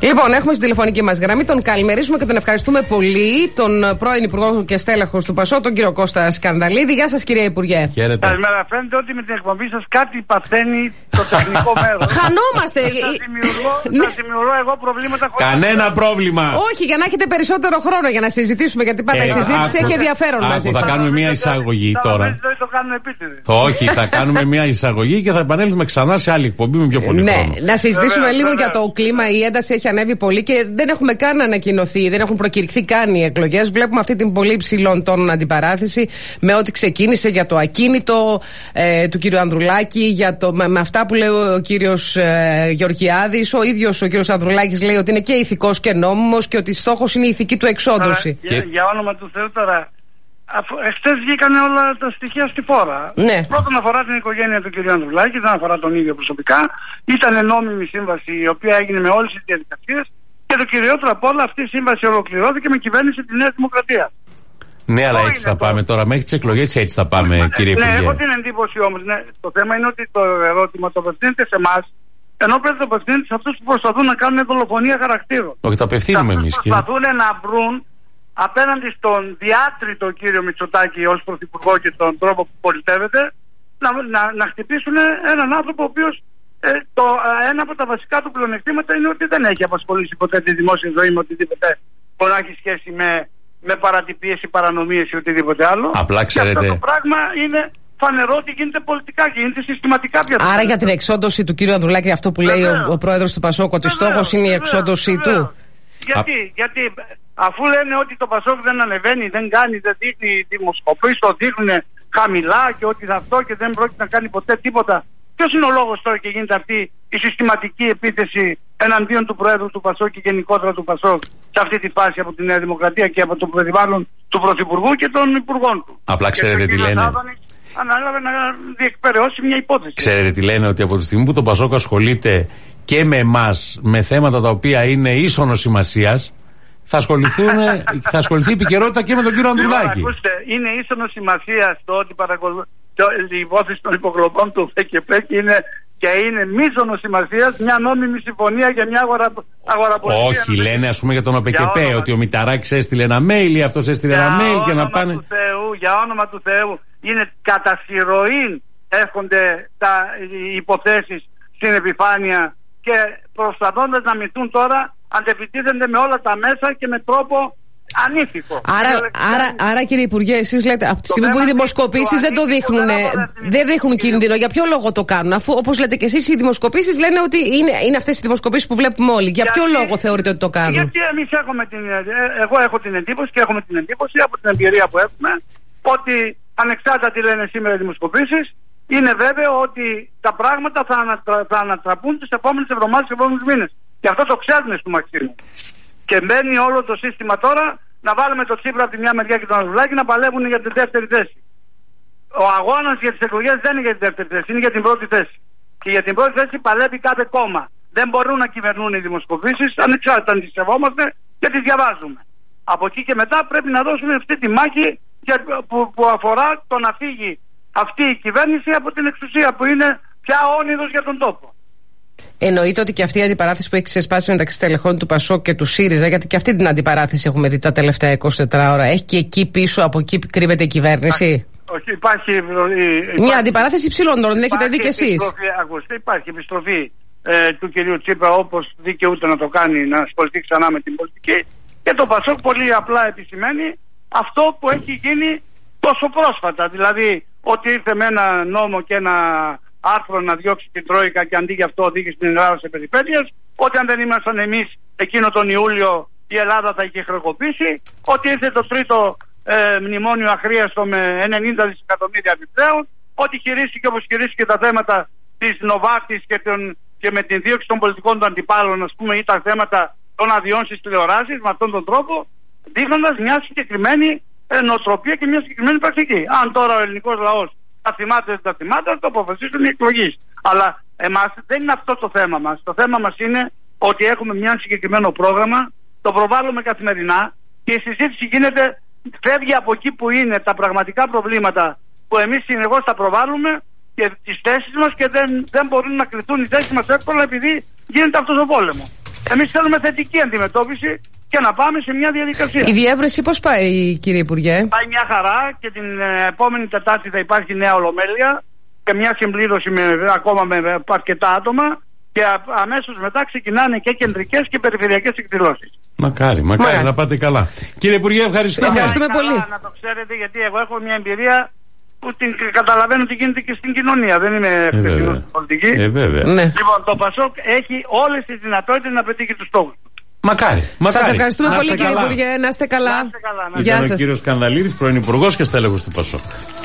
Λοιπόν, έχουμε στην τηλεφωνική μας γραμμή, τον καλημερίζουμε και τον ευχαριστούμε πολύ, τον πρώην Υπουργό και στέλεχος του ΠΑΣΟ, τον κύριο Κώστα Σκανδαλίδη. Γεια σας, κύριε Υπουργέ. Χαίρετε. Καλημέρα. Φαίνεται ότι με την εκπομπή σας κάτι παθαίνει το τεχνικό μέρος. Χανόμαστε. Θα δημιουργώ εγώ προβλήματα χωρίς. Κανένα πρόβλημα. Όχι, για να έχετε περισσότερο χρόνο για να συζητήσουμε, γιατί πάντα η συζήτηση έχει ενδιαφέρον μαζί σας. Θα κάνουμε μια εισαγωγή τώρα. Το κάνουμε επίτηδε. Όχι, θα κάνουμε μια εισαγωγή και θα επανέλθουμε ξανά σε άλλη εκπομπή με πιο πολύ χρόνο. Ναι, να συζητήσουμε λίγο για το κλίμα. Η ένταση έχει ανέβει πολύ και δεν έχουμε καν ανακοινωθεί, δεν έχουν προκηρυχθεί καν οι εκλογές. Βλέπουμε αυτή την πολύ υψηλών τόνων αντιπαράθεση με ό,τι ξεκίνησε για το ακίνητο του κύριου Ανδρουλάκη, με αυτά που λέει ο κύριος Γεωργιάδης. Ο ίδιος ο κύριος Ανδρουλάκης λέει ότι είναι και ηθικός και νόμιμος και ότι στόχος είναι η ηθική του εξόντωση. Για όνομα του Θεού τώρα. Εχθές βγήκαν όλα τα στοιχεία στη φόρα. Ναι. Πρώτον αφορά την οικογένεια του κ. Ανδρουλάκη, δεν αφορά τον ίδιο προσωπικά. Ήταν νόμιμη σύμβαση η οποία έγινε με όλες τις διαδικασίες και το κυριότερο απ' όλα αυτή η σύμβαση ολοκληρώθηκε με κυβέρνηση τη Νέα Δημοκρατία. Ναι, αλλά έτσι θα πάμε τώρα. Μέχρι τις εκλογές έτσι θα πάμε, κύριε Υπουργέ. Ναι, έχω την εντύπωση όμως. Ναι, το θέμα είναι ότι το ερώτημα το απευθύνεται σε εμάς, ενώ πρέπει να απευθύνεται σε αυτούς που προσπαθούν να κάνουν δολοφονία χαρακτήρων. Όχι, το απευθύνουμε εμείς. Προσπαθούν να βρουν απέναντι στον διάτριτο κύριο Μητσοτάκη ως πρωθυπουργό και τον τρόπο που πολιτεύεται, να χτυπήσουν έναν άνθρωπο ο οποίος ένα από τα βασικά του πλεονεκτήματα είναι ότι δεν έχει απασχολήσει ποτέ τη δημόσια ζωή με οτιδήποτε μπορεί να έχει σχέση με παρατυπίες ή παρανομίες ή οτιδήποτε άλλο. Απλά ξέρετε. Και αυτό το πράγμα είναι φανερό ότι γίνεται πολιτικά και γίνεται συστηματικά πια. Άρα για την εξόντωση του κύριου Ανδρουλάκη, αυτό που λέει ο πρόεδρος του ΠΑΣΟΚ, ότι στόχος είναι η εξόντωσή του. Γιατί αφού λένε ότι το ΠΑΣΟΚ δεν ανεβαίνει, δεν κάνει, δεν δείχνει δημοσκοπήσεις, το δείχνουν χαμηλά και ότι αυτό και δεν πρόκειται να κάνει ποτέ τίποτα. Ποιος είναι ο λόγος τώρα και γίνεται αυτή η συστηματική επίθεση εναντίον του Προέδρου του ΠΑΣΟΚ και γενικότερα του ΠΑΣΟΚ σε αυτή τη φάση από τη Νέα Δημοκρατία και από το περιβάλλον του Πρωθυπουργού και των Υπουργών του? Απλά ξέρετε τι λένε. Ανάλαβε να διεκπαιρεώσει μια υπόθεση. Ξέρετε τι λένε, ότι από τη στιγμή που το ΠΑΣΟΚ ασχολείται και με εμάς, με θέματα τα οποία είναι ίσονος σημασίας, θα ασχοληθεί η επικαιρότητα και με τον κύριο Ανδρουλάκη. Ακούστε, είναι ίσονος σημασίας το ότι η υπόθεση των υποκλοπών του ΦΚΠ και είναι μείζωνος σημασίας μια νόμιμη συμφωνία για μια αγοραπολιτεία. Όχι, λένε ας πούμε για τον ΟΠΕΚΕΠΕ ότι ο Μηταράκης έστειλε ένα mail ή αυτός έστειλε ένα mail και να πάνε. Για όνομα του Θεού, είναι κατά συρροήν έρχονται οι υποθέσεις στην επιφάνεια και προσπαθώντας να μυθούν τώρα αντεπιτίθενται με όλα τα μέσα και με τρόπο ανήθικο. Άρα κύριε Υπουργέ, εσείς λέτε από τη στιγμή που οι δημοσκοπήσεις δεν το δείχνουν, δεν δείχνουν κίνδυνο, για ποιο λόγο το κάνουν? Αφού όπως λέτε και εσείς οι δημοσκοπήσεις λένε ότι είναι αυτές οι δημοσκοπήσεις που βλέπουμε όλοι. Για ποιο λόγο θεωρείτε ότι το κάνουν? Γιατί εμείς εγώ έχω την εντύπωση και έχουμε την εντύπωση από την εμπειρία που έχουμε ότι ανεξάρτητα τι λένε σήμερα οι δημοσκοπήσεις, είναι βέβαιο ότι τα πράγματα θα ανατραπούν τις επόμενες εβδομάδες, τις επόμενους μήνες. Και αυτό το ξέρουν στο Μαξίμου. Και μπαίνει όλο το σύστημα τώρα να βάλουμε το Τσίπρα από τη μια μεριά και τον Ανδρουλάκη να παλεύουν για τη δεύτερη θέση. Ο αγώνας για τις εκλογές δεν είναι για τη δεύτερη θέση, είναι για την πρώτη θέση. Και για την πρώτη θέση παλεύει κάθε κόμμα. Δεν μπορούν να κυβερνούν οι δημοσκοπήσεις, ανεξάρτητα αν τις σεβόμαστε και τις διαβάζουμε. Από εκεί και μετά πρέπει να δώσουμε αυτή τη μάχη που αφορά το να φύγει αυτή η κυβέρνηση από την εξουσία που είναι πια όνειδος για τον τόπο. Εννοείται ότι και αυτή η αντιπαράθεση που έχει ξεσπάσει μεταξύ στελεχών του ΠΑΣΟΚ και του ΣΥΡΙΖΑ, γιατί και αυτή την αντιπαράθεση έχουμε δει τα τελευταία 24 ώρα, έχει και εκεί πίσω, από εκεί κρύβεται η κυβέρνηση? Όχι, υπάρχει μια αντιπαράθεση υψηλών τόνων, έχετε δει κι εσείς. Ακούστε, υπάρχει επιστροφή του κυρίου Τσίπρα, όπως δικαιούται να το κάνει, να ασχοληθεί ξανά με την πολιτική, και το ΠΑΣΟΚ πολύ απλά επισημαίνει αυτό που έχει γίνει τόσο πρόσφατα. Δηλαδή ότι ήρθε με ένα νόμο και ένα άρθρο να διώξει την Τρόικα και αντί για αυτό οδήγησε την Ελλάδα σε περιπέτειες. Ότι αν δεν ήμασταν εμείς εκείνο τον Ιούλιο η Ελλάδα θα είχε χρεοκοπήσει. Ότι ήρθε το τρίτο μνημόνιο αχρίαστο με 90 δισεκατομμύρια επιπλέον. Ότι χειρίστηκε όπως χειρίστηκε τα θέματα της Νοβάρτης και με την δίωξη των πολιτικών των αντιπάλων, ας πούμε, ή τα θέματα των αδειών στις τηλεοράσεις με αυτόν τον τρόπο, δείχνοντας μια συγκεκριμένη νοοτροπία και μια συγκεκριμένη πρακτική. Αν τώρα ο ελληνικός λαός τα θυμάται, δεν τα θυμάται, θα το αποφασίσουν οι εκλογείς. Αλλά εμάς δεν είναι αυτό το θέμα μας. Το θέμα μας είναι ότι έχουμε μια συγκεκριμένο πρόγραμμα, το προβάλλουμε καθημερινά και η συζήτηση γίνεται, φεύγει από εκεί που είναι τα πραγματικά προβλήματα που εμείς συνεχώς τα προβάλλουμε και τις θέσεις μας και δεν μπορούν να κρυθούν οι θέσεις μας εύκολα επειδή γίνεται αυτός ο πόλεμος. Εμείς θέλουμε θετική αντιμετώπιση και να πάμε σε μια διαδικασία. Η διεύρυνση πώς πάει, κύριε Υπουργέ? Πάει μια χαρά και την επόμενη Τετάρτη θα υπάρχει νέα ολομέλεια και μια συμπλήρωση ακόμα με αρκετά άτομα και αμέσως μετά ξεκινάνε και κεντρικές και περιφερειακές εκδηλώσεις. Μακάρι να πάτε καλά. Κύριε Υπουργέ, ευχαριστούμε πολύ. Να το ξέρετε, γιατί εγώ έχω μια εμπειρία που την καταλαβαίνω ότι γίνεται και στην κοινωνία. Δεν είμαι εκτεθειμένος στην πολιτική. Ναι. Λοιπόν, το ΠΑΣΟΚ έχει όλες τις δυνατότητες να πετύχει τους στόχους. Μακάρι. Σας ευχαριστούμε πολύ, κύριε Υπουργέ. Να είστε καλά. Γεια σας. Ήταν ο κύριος Σκανδαλίδης, πρώην Υπουργός και στέλεχος του ΠΑΣΟΚ.